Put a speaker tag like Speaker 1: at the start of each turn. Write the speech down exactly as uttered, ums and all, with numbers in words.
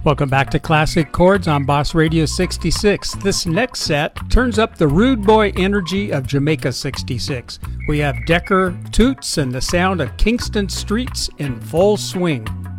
Speaker 1: Welcome back to Classic Chords on Boss Radio sixty-six. This next set turns up the rude boy energy of Jamaica sixty-six. We have Decker Toots and the sound of Kingston streets in full swing.